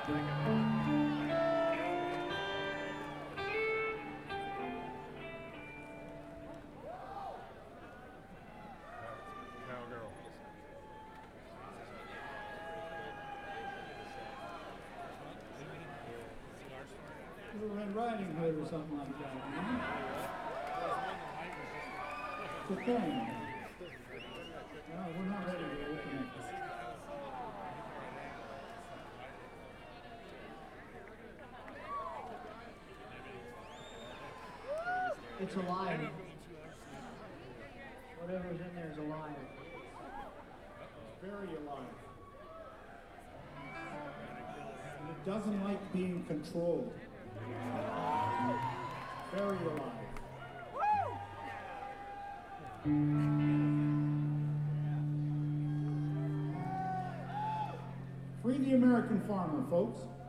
Cowgirl. Little Red Riding Hood or something like that, huh? The thing. No, we're not ready to open it. It's alive. Whatever's in there is alive. Very alive. And it doesn't like being controlled. Very alive. Free the American farmer, folks.